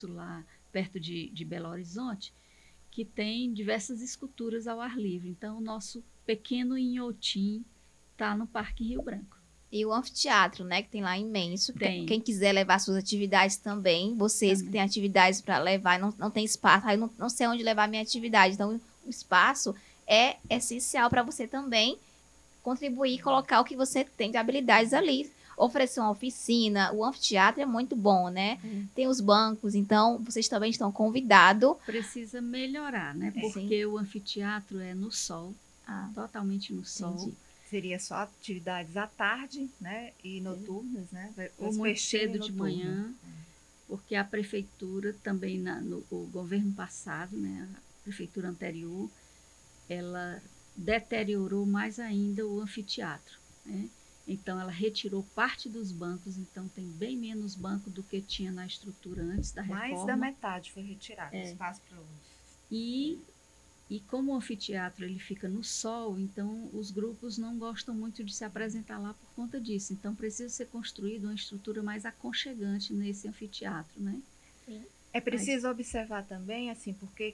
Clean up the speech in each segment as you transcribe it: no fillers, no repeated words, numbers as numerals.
lá perto de Belo Horizonte, que tem diversas esculturas ao ar livre. Então, o nosso pequeno Inhotim está no Parque Rio Branco. E o anfiteatro, né, que tem lá imenso. Tem. Quem quiser levar suas atividades também, vocês Também. que têm atividades para levar, não tem espaço, aí não sei onde levar minha atividade. Então, o espaço é essencial para você também contribuir e colocar o que você tem de habilidades ali. Oferecer uma oficina, o anfiteatro é muito bom, né? Tem os bancos, então vocês também estão convidados. Precisa melhorar, né? Porque o anfiteatro é no sol, totalmente no sol. Entendi. Seria só atividades à tarde, né? E noturnas, né? Ou muito cedo de manhã, porque a prefeitura também, o governo passado, né? A prefeitura anterior, ela deteriorou mais ainda o anfiteatro, né? Então, ela retirou parte dos bancos, então tem bem menos banco do que tinha na estrutura antes da reforma. Mais da metade foi retirado, espaço para uso. E como o anfiteatro ele fica no sol, então os grupos não gostam muito de se apresentar lá por conta disso. Então precisa ser construída uma estrutura mais aconchegante nesse anfiteatro, né? Sim. É preciso observar também, assim, porque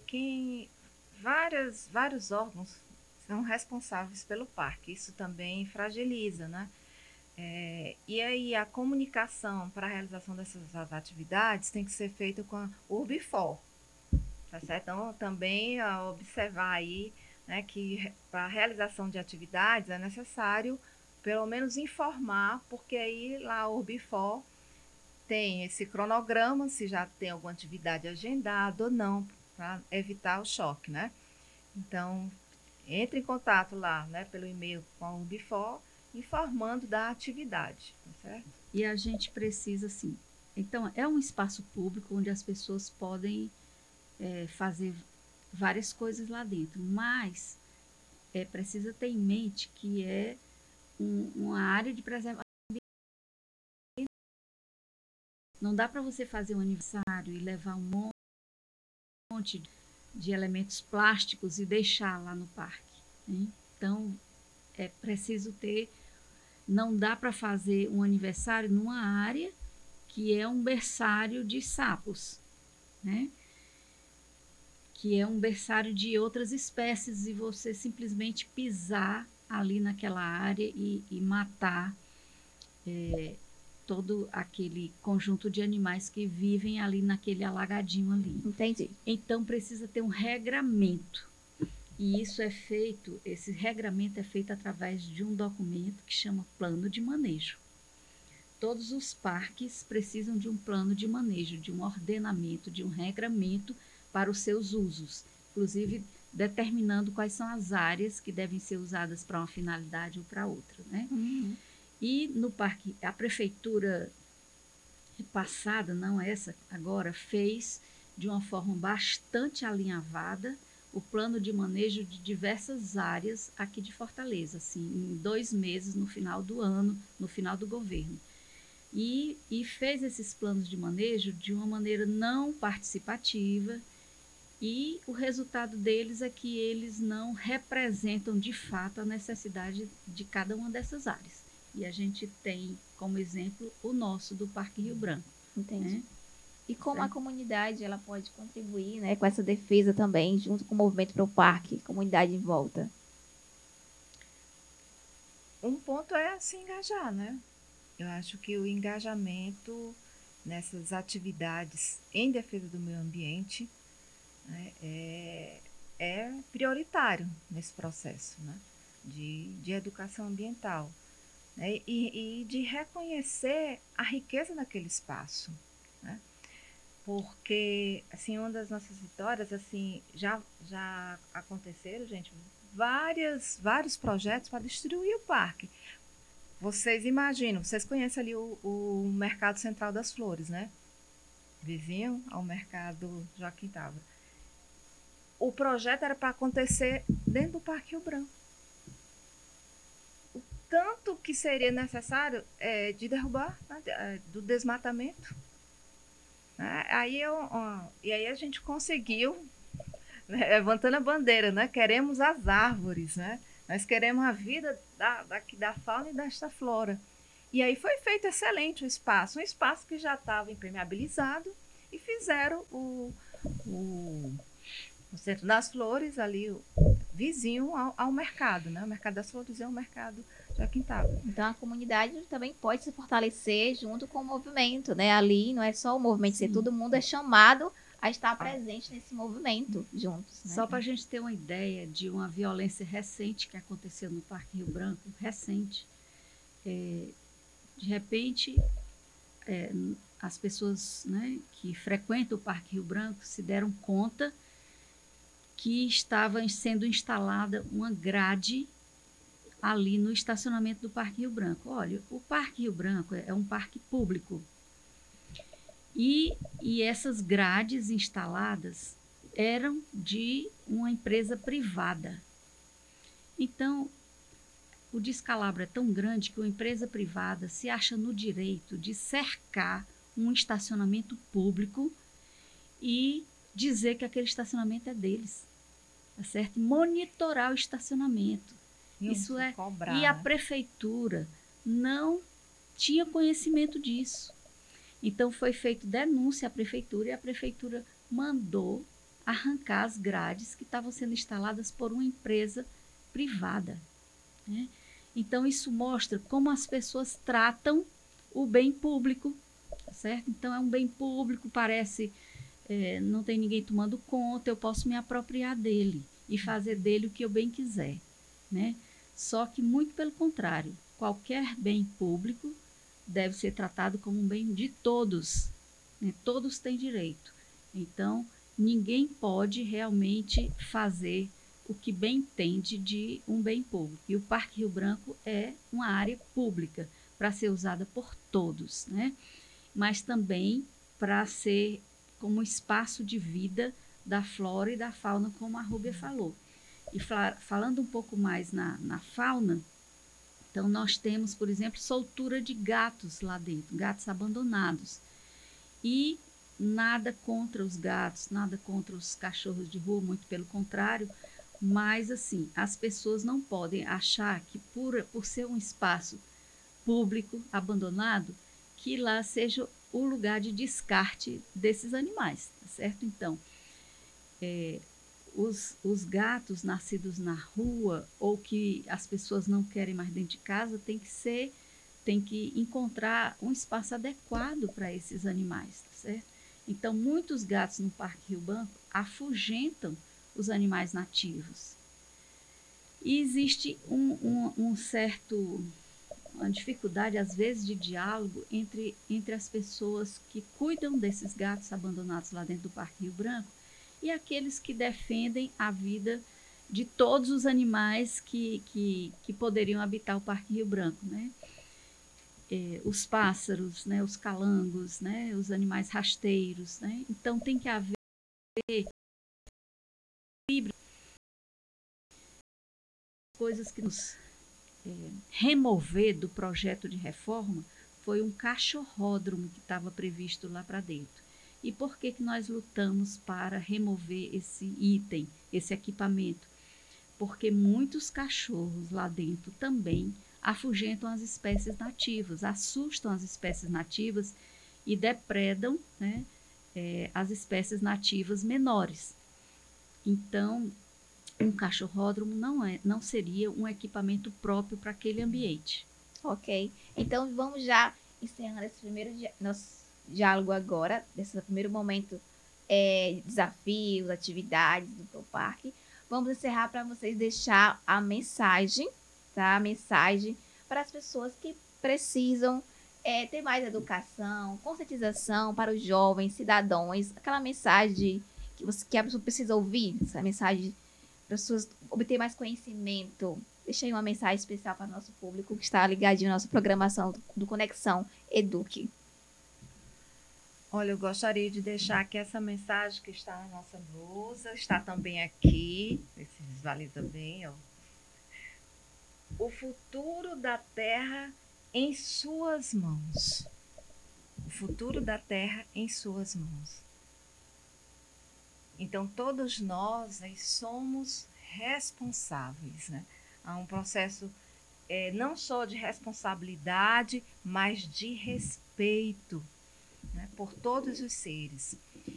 vários órgãos são responsáveis pelo parque. Isso também fragiliza, né? E aí a comunicação para a realização dessas atividades tem que ser feita com a Urbifor. Tá certo? Então, também observar aí, né, que para a realização de atividades é necessário, pelo menos, informar, porque aí lá a Urbifor tem esse cronograma, se já tem alguma atividade agendada ou não, para evitar o choque, né? Então, entre em contato lá, né, pelo e-mail com a Urbifor, informando da atividade, tá certo? E a gente precisa, sim. Então, é um espaço público onde as pessoas podem fazer várias coisas lá dentro, mas precisa ter em mente que é uma área de preservação. Não dá para você fazer um aniversário e levar um monte de elementos plásticos e deixar lá no parque, né? Então, é preciso ter. Não dá para fazer um aniversário numa área que é um berçário de sapos, né? Que é um berçário de outras espécies e você simplesmente pisar ali naquela área e matar todo aquele conjunto de animais que vivem ali naquele alagadinho ali. Entendi. Então precisa ter um regramento. E isso é feito, esse regramento é feito através de um documento que chama plano de manejo. Todos os parques precisam de um plano de manejo, de um ordenamento, de um regramento para os seus usos, inclusive determinando quais são as áreas que devem ser usadas para uma finalidade ou para outra, né? E no parque, a prefeitura passada, não essa agora, fez de uma forma bastante alinhavada o plano de manejo de diversas áreas aqui de Fortaleza, assim, em 2 meses no final do ano, no final do governo. E fez esses planos de manejo de uma maneira não participativa e o resultado deles é que eles não representam de fato a necessidade de cada uma dessas áreas. E a gente tem como exemplo o nosso do Parque Rio Branco. Entendi. Né? E como a comunidade ela pode contribuir, né, com essa defesa também, junto com o movimento para o parque, comunidade em volta? Um ponto é se engajar, né? Eu acho que o engajamento nessas atividades em defesa do meio ambiente, né, é prioritário nesse processo, né, de educação ambiental, né, e de reconhecer a riqueza daquele espaço, né? Porque, assim, uma das nossas vitórias, assim, já aconteceram, gente, vários projetos para destruir o parque. Vocês imaginam, vocês conhecem ali o Mercado Central das Flores, né? Vizinho ao Mercado Joaquim Távora. O projeto era para acontecer dentro do Parque Rio Branco. O tanto que seria necessário de derrubar, né, do desmatamento. E aí a gente conseguiu, né, levantando a bandeira, né? Queremos as árvores, né? Nós queremos a vida da fauna e desta flora. E aí foi feito excelente o espaço, um espaço que já estava impermeabilizado e fizeram o Centro das Flores ali, vizinho ao mercado, né? O Mercado das Flores é um mercado já quintal. Então a comunidade também pode se fortalecer junto com o movimento, né? Ali não é só o movimento, Sim. todo mundo é chamado a estar presente nesse movimento juntos, né? Só para a gente ter uma ideia de uma violência recente que aconteceu no Parque Rio Branco, recente, de repente as pessoas, né, que frequentam o Parque Rio Branco se deram conta que estava sendo instalada uma grade ali no estacionamento do Parque Rio Branco. Olha, o Parque Rio Branco é um parque público e essas grades instaladas eram de uma empresa privada. Então, o descalabro é tão grande que uma empresa privada se acha no direito de cercar um estacionamento público e dizer que aquele estacionamento é deles, tá certo? Monitorar o estacionamento. Isso é. Cobrar, E a né? prefeitura não tinha conhecimento disso. Então foi feita denúncia à prefeitura e a prefeitura mandou arrancar as grades que estavam sendo instaladas por uma empresa privada, né? Então isso mostra como as pessoas tratam o bem público, tá certo? Então é um bem público, parece não tem ninguém tomando conta, eu posso me apropriar dele e fazer dele o que eu bem quiser, né? Só que muito pelo contrário, qualquer bem público deve ser tratado como um bem de todos, né? Todos têm direito. Então, ninguém pode realmente fazer o que bem entende de um bem público. E o Parque Rio Branco é uma área pública para ser usada por todos, né? Mas também para ser como espaço de vida da flora e da fauna, como a Rúbia falou. E falando um pouco mais na fauna, então nós temos, por exemplo, soltura de gatos lá dentro, gatos abandonados. E nada contra os gatos, nada contra os cachorros de rua, muito pelo contrário, mas assim, as pessoas não podem achar que por ser um espaço público, abandonado, que lá seja o lugar de descarte desses animais, tá certo? Então, os gatos nascidos na rua ou que as pessoas não querem mais dentro de casa tem que encontrar um espaço adequado para esses animais, tá certo? Então, muitos gatos no Parque Rio Branco afugentam os animais nativos. E existe uma dificuldade, às vezes, de diálogo entre as pessoas que cuidam desses gatos abandonados lá dentro do Parque Rio Branco e aqueles que defendem a vida de todos os animais que poderiam habitar o Parque Rio Branco, né? Os pássaros, né? Os calangos, né? Os animais rasteiros, né? Então tem que haver coisas que nos remover do projeto de reforma foi um cachorródromo que estava previsto lá para dentro. E por que nós lutamos para remover esse item, esse equipamento? Porque muitos cachorros lá dentro também afugentam as espécies nativas, assustam as espécies nativas e depredam, né, as espécies nativas menores. Então, um cachorródromo não seria um equipamento próprio para aquele ambiente. Ok. Então vamos já encerrando esse primeiro nosso diálogo agora, nesse primeiro momento, desafios, atividades do Proparque. Vamos encerrar para vocês deixar a mensagem, tá? A mensagem para as pessoas que precisam ter mais educação, conscientização para os jovens, cidadãos, aquela mensagem que a pessoa precisa ouvir, essa mensagem para as pessoas obter mais conhecimento. Deixa aí uma mensagem especial para o nosso público que está ligadinho na nossa programação do Conexão Eduque. Olha, eu gostaria de deixar aqui essa mensagem que está na nossa blusa, está também aqui, se visualiza bem, ó. O futuro da Terra em suas mãos. O futuro da Terra em suas mãos. Então, todos nós somos responsáveis, né? Há um processo não só de responsabilidade, mas de respeito. né, por todos os seres.